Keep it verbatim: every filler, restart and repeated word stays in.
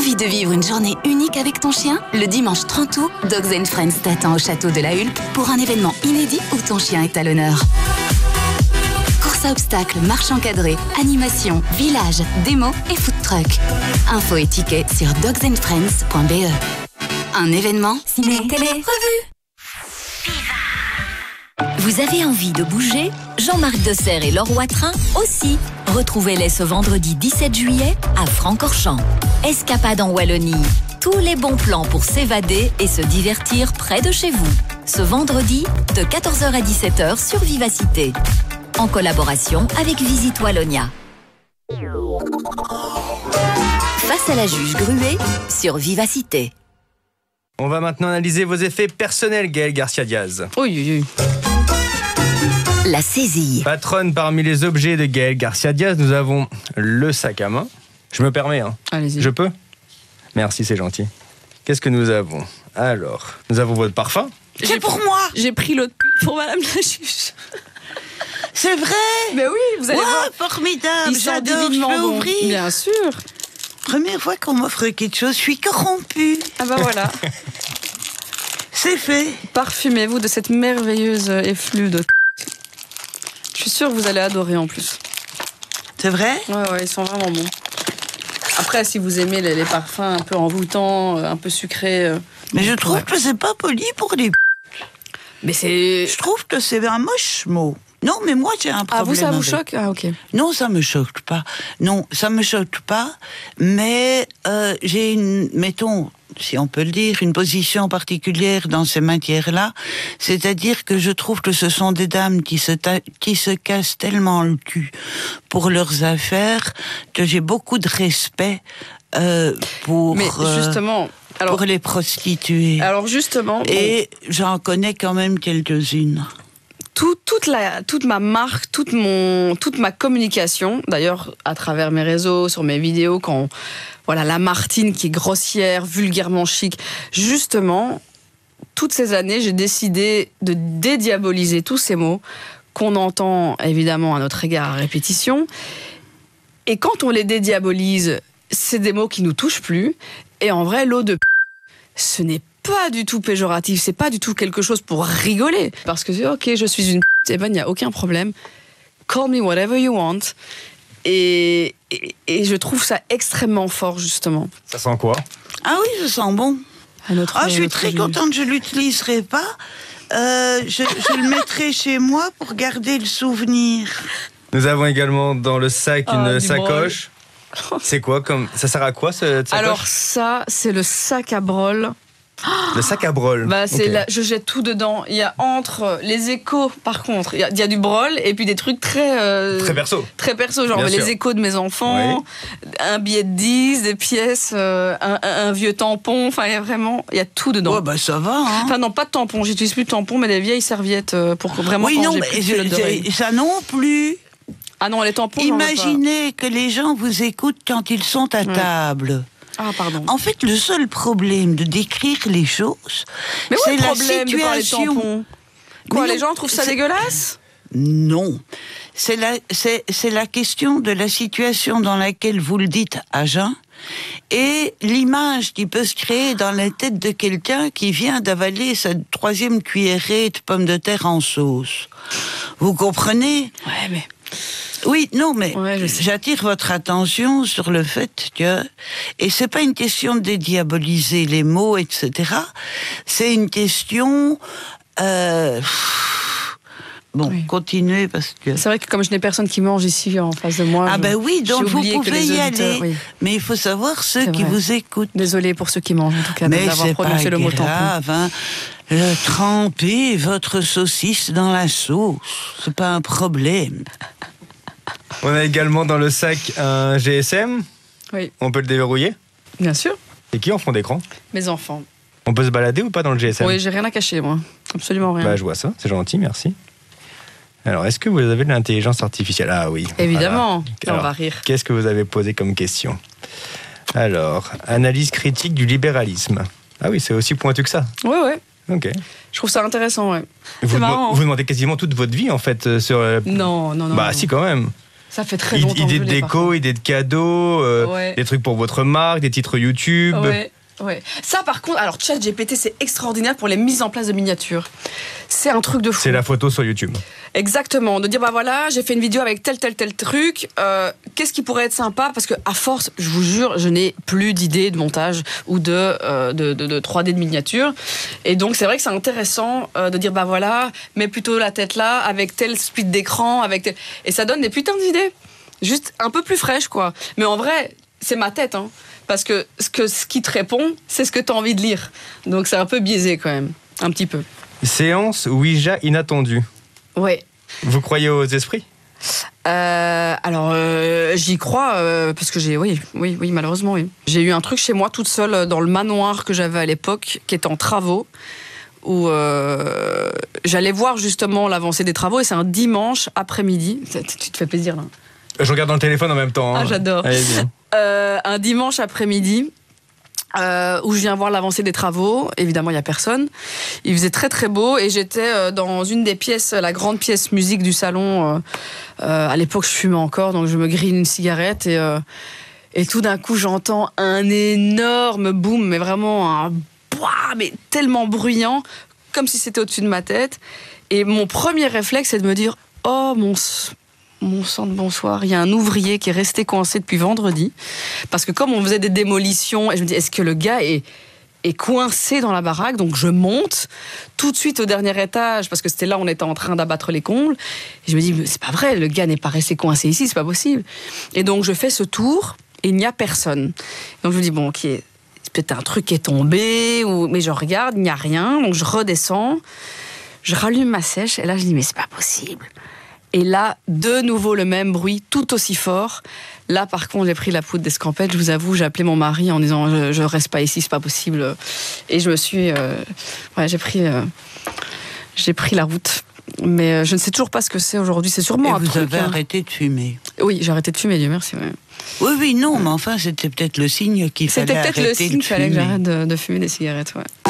Envie de vivre une journée unique avec ton chien? Le dimanche trente août, Dogs and Friends t'attend au château de la Hulpe pour un événement inédit où ton chien est à l'honneur. Course à obstacles, marche encadrée, animation, village, démo et food truck. Infos et tickets sur dogs and friends point b e. Un événement ciné, télé, revue. Vous avez envie de bouger? Jean-Marc Dessert et Laure Watrin aussi. Retrouvez-les ce vendredi dix-sept juillet à Francorchamps. Escapade en Wallonie. Tous les bons plans pour s'évader et se divertir près de chez vous. Ce vendredi, de quatorze heures à dix-sept heures sur Vivacité. En collaboration avec Visite Wallonia. Face à la juge Gruet sur Vivacité. On va maintenant analyser vos effets personnels, Gaëlle Garcia Diaz. Oui, oui, oui. La saisie. Patronne parmi les objets de Gaëlle Garcia Diaz, nous avons le sac à main. Je me permets, hein. Allez-y. Je peux? Merci, c'est gentil. Qu'est-ce que nous avons? Alors, nous avons votre parfum. C'est pour moi. J'ai pris l'autre pour Madame la juge. C'est vrai. Mais oui, vous allez wow, voir. Formidable. Ils J'adore. Je divinement peux bons. ouvrir. Bien sûr. Première fois qu'on m'offre quelque chose, je suis corrompue. Ah bah voilà. C'est fait. Parfumez-vous de cette merveilleuse effluve de... Je suis sûre que vous allez adorer en plus. C'est vrai? Ouais, ouais, ils sont vraiment bons. Après, si vous aimez les, les parfums un peu envoûtants, un peu sucrés... Euh... Mais je trouve ouais. que c'est pas poli pour les... Mais c'est... Je trouve que c'est un moche mot. Non, mais moi, j'ai un problème. Ah, vous, ça vous avec. choque? Ah, ok. Non, ça me choque pas. Non, ça me choque pas. Mais euh, j'ai une, mettons, si on peut le dire, une position particulière dans ces matières-là. C'est-à-dire que je trouve que ce sont des dames qui se, ta- qui se cassent tellement le cul pour leurs affaires que j'ai beaucoup de respect euh, pour... Mais justement... Alors, pour les prostituées. Alors justement... Et bon, j'en connais quand même quelques-unes. Tout, toute, la, toute ma marque, toute, mon, toute ma communication, d'ailleurs à travers mes réseaux, sur mes vidéos, quand voilà, la Martine qui est grossière, vulgairement chic, justement, toutes ces années, j'ai décidé de dédiaboliser tous ces mots qu'on entend évidemment à notre égard à répétition. Et quand on les dédiabolise, c'est des mots qui nous touchent plus. Et en vrai, l'eau de p... ce n'est pas du tout péjoratif, c'est pas du tout quelque chose pour rigoler. Parce que, ok, je suis une p... eh ben, il n'y a aucun problème. Call me whatever you want. Et, et, et je trouve ça extrêmement fort, justement. Ça sent quoi? Ah oui, ça sent bon. À notre, ah, je suis notre très juge. contente, je ne l'utiliserai pas. Euh, je, je le mettrai chez moi pour garder le souvenir. Nous avons également dans le sac ah, une sacoche. C'est quoi comme... Ça sert à quoi, cette sacoche? Alors ça, c'est le sac à brol. Le sac à brol. Bah, c'est okay. là, je jette tout dedans. Il y a entre les échos, par contre, il y a, il y a du brol et puis des trucs très... Euh, très perso. Très perso, genre les échos de mes enfants, oui. Un billet de dix, des pièces, euh, un, un vieux tampon, enfin il y a vraiment, il y a tout dedans. Ouais, bah ça va. Hein. Enfin non, pas de tampon, j'utilise plus de tampon, mais des vieilles serviettes pour vraiment oui, quand non, j'ai mais plus de je, culotte d'oreille. Ça non plus. Ah non, les tampons, imaginez que les gens vous écoutent quand ils sont à ouais. table. Ah, pardon. En fait, le seul problème de décrire les choses, mais c'est la situation. De parler de tampons. Quoi, mais les non, gens trouvent ça dégueulasse? Non. C'est la, c'est, c'est la question de la situation dans laquelle vous le dites à jeun et l'image qui peut se créer dans la tête de quelqu'un qui vient d'avaler sa troisième cuillerée de pommes de terre en sauce. Vous comprenez? Ouais, mais... Oui, non, mais ouais, j'attire votre attention sur le fait que, et c'est pas une question de dédiaboliser les mots, et cetera. C'est une question, euh, bon, oui. continuez parce que. C'est vrai que comme je n'ai personne qui mange ici en face de moi. Ah je, ben oui, donc vous pouvez y aller, oui. mais il faut savoir ceux qui vous écoutent. Désolée pour ceux qui mangent en tout cas d'avoir prononcé le mot grave, tampon. Hein. Euh, trempez votre saucisse dans la sauce, c'est pas un problème. On a également dans le sac un G S M. Oui. On peut le déverrouiller? Bien sûr. Et qui en fond d'écran? Mes enfants. On peut se balader ou pas dans le G S M? Oui, j'ai rien à cacher, moi. Absolument rien. Bah, je vois ça, c'est gentil, merci. Alors, est-ce que vous avez de l'intelligence artificielle? Ah oui. Évidemment. Voilà. Alors, on va rire. Qu'est-ce que vous avez posé comme question? Alors, analyse critique du libéralisme. Ah oui, c'est aussi pointu que ça. Oui, oui. Ok. Je trouve ça intéressant, ouais. Vous, c'est marrant. Vous demandez quasiment toute votre vie, en fait, sur... Non, non, non. Bah, non. si, quand même. Ça fait très longtemps Idées que de je l'ai, déco, idées de cadeaux, euh, Ouais. des trucs pour votre marque, des titres YouTube. Ouais, ouais. Ça, par contre, alors ChatGPT, c'est extraordinaire pour les mises en place de miniatures. C'est un truc de fou. C'est la photo sur YouTube. Exactement. De dire, bah voilà, j'ai fait une vidéo avec tel, tel, tel truc. Euh, qu'est-ce qui pourrait être sympa? Parce que à force, je vous jure, je n'ai plus d'idées de montage ou de, euh, de, de, de trois D de miniature. Et donc, c'est vrai que c'est intéressant euh, de dire, bah voilà, mets plutôt la tête là, avec tel split d'écran, avec tel... Et ça donne des putains d'idées. Juste un peu plus fraîches, quoi. Mais en vrai, c'est ma tête, hein. Parce que ce, que ce qui te répond, c'est ce que tu as envie de lire. Donc, c'est un peu biaisé, quand même. Un petit peu. Séance Ouija inattendue. Ouais. Vous croyez aux esprits? Euh, alors, euh, j'y crois, euh, parce que j'ai, oui, oui, oui, malheureusement, oui. J'ai eu un truc chez moi toute seule dans le manoir que j'avais à l'époque, qui était en travaux, où euh, j'allais voir justement l'avancée des travaux, et c'est un dimanche après-midi. Tu te fais plaisir, là. Je regarde dans le téléphone en même temps. Hein. Ah, j'adore. Allez-y. Euh, un dimanche après-midi. Euh, où je viens voir l'avancée des travaux. Évidemment, il n'y a personne. Il faisait très très beau et j'étais euh, dans une des pièces, la grande pièce musique du salon. Euh, euh, à l'époque, je fumais encore, donc je me grille une cigarette et, euh, et tout d'un coup, j'entends un énorme boom, mais vraiment un boah, mais tellement bruyant, comme si c'était au-dessus de ma tête. Et mon premier réflexe, c'est de me dire, oh mon... Mon sang de bonsoir, il y a un ouvrier qui est resté coincé depuis vendredi. Parce que comme on faisait des démolitions, et je me dis, est-ce que le gars est, est coincé dans la baraque? Donc je monte tout de suite au dernier étage, parce que c'était là où on était en train d'abattre les combles. Et je me dis, mais c'est pas vrai, le gars n'est pas resté coincé ici, c'est pas possible. Et donc je fais ce tour, et il n'y a personne. Donc je me dis, bon, ok, c'est peut-être un truc qui est tombé, ou... mais je regarde, il n'y a rien. Donc je redescends, je rallume ma sèche, et là je dis, mais c'est pas possible. Et là, de nouveau, le même bruit, tout aussi fort. Là, par contre, j'ai pris la poudre d'escampette. Je vous avoue, j'ai appelé mon mari en disant je, je reste pas ici, c'est pas possible. Et je me suis, euh, ouais, j'ai pris, euh, j'ai pris la route. Mais euh, je ne sais toujours pas ce que c'est aujourd'hui. C'est sûrement Et un vous truc. avez hein. arrêté de fumer. Oui, j'ai arrêté de fumer, Dieu merci. Ouais. Oui, oui, non, mais enfin, c'était peut-être le signe qu'il fallait C'était arrêter peut-être le signe de qu'il fallait que fumer. j'arrête de, de fumer des cigarettes. Ouais.